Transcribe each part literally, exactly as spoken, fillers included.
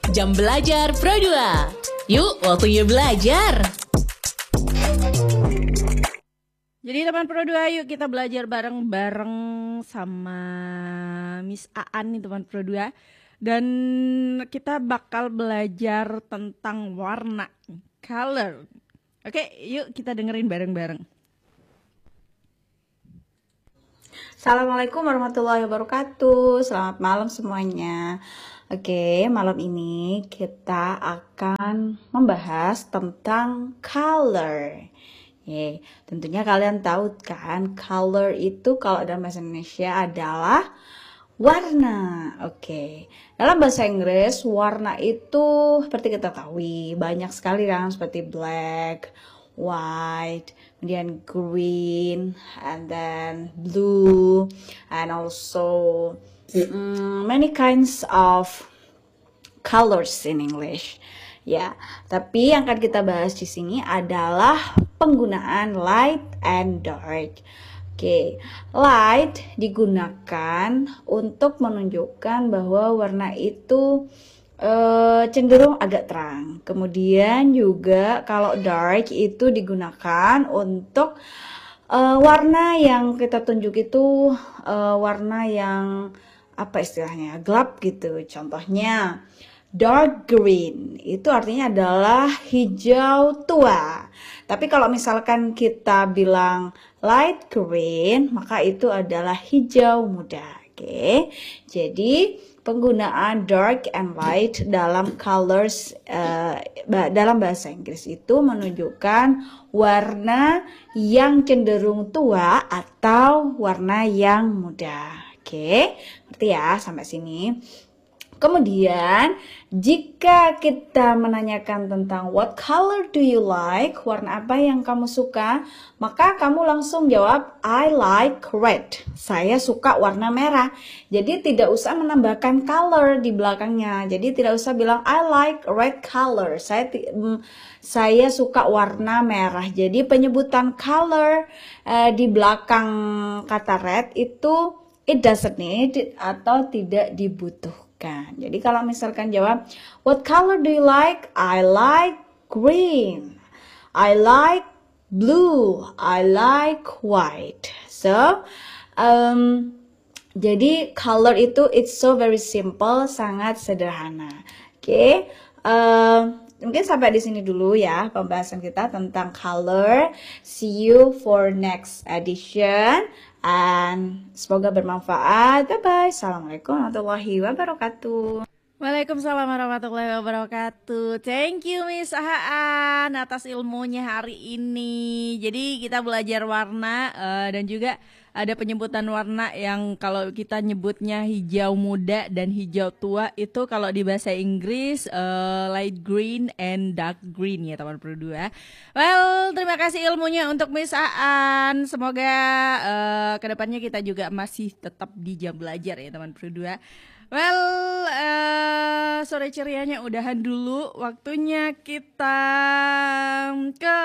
Jam Belajar Pro dua. Yuk, waktunya belajar. Jadi teman Pro dua, yuk kita belajar bareng-bareng sama Miss Aan nih teman Pro dua. Dan kita bakal belajar tentang warna, color. Oke, yuk kita dengerin bareng-bareng. Assalamualaikum warahmatullahi wabarakatuh. Selamat malam semuanya. Oke, malam ini kita akan membahas tentang color. Ye, tentunya kalian tahu kan, color itu kalau dalam bahasa Indonesia adalah warna. Oke, dalam bahasa Inggris warna itu seperti kita tahu banyak sekali kan, seperti black, white, kemudian green, and then blue, and also mm, many kinds of colors in English. Ya, tapi yang akan kita bahas di sini adalah penggunaan light and dark. Oke, light digunakan untuk menunjukkan bahwa warna itu uh, cenderung agak terang. Kemudian juga kalau dark itu digunakan untuk uh, warna yang kita tunjuk itu uh, warna yang apa istilahnya, gelap gitu. Contohnya dark green itu artinya adalah hijau tua. Tapi kalau misalkan kita bilang light green, maka itu adalah hijau muda. Oke, jadi penggunaan dark and light dalam colors uh, dalam bahasa Inggris itu menunjukkan warna yang cenderung tua atau warna yang muda. Oke, ngerti ya sampai sini? Kemudian, jika kita menanyakan tentang what color do you like, warna apa yang kamu suka, maka kamu langsung jawab I like red. Saya suka warna merah. Jadi tidak usah menambahkan color di belakangnya. Jadi tidak usah bilang I like red color. Saya saya suka warna merah. Jadi penyebutan color uh, di belakang kata red itu it doesn't need atau tidak dibutuhkan. Jadi kalau misalkan jawab, what color do you like? I like green. I like blue. I like white. So, um, jadi color itu it's so very simple, sangat sederhana. Oke, okay? uh, mungkin sampai di sini dulu ya pembahasan kita tentang color. See you for next edition. And semoga bermanfaat. Bye-bye. Assalamualaikum warahmatullahi wabarakatuh. Waalaikumsalam warahmatullahi wabarakatuh. Thank you Miss Haan atas ilmunya hari ini. Jadi kita belajar warna uh, dan juga ada penyebutan warna yang kalau kita nyebutnya hijau muda dan hijau tua itu kalau di bahasa Inggris uh, light green and dark green ya teman Pro dua. Well, terima kasih ilmunya untuk Miss Aan. Semoga uh, kedepannya kita juga masih tetap di jam belajar ya teman Pro dua. Well, uh, sore cerianya udahan dulu. Waktunya kita ke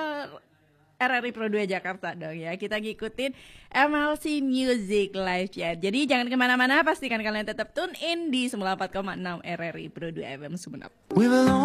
R R I Pro dua Jakarta dong ya. Kita ngikutin M L C Music Live Chat. Jadi jangan kemana-mana, pastikan kalian tetap tune in di sembilan puluh empat koma enam R R I Pro dua F M Sumeneb.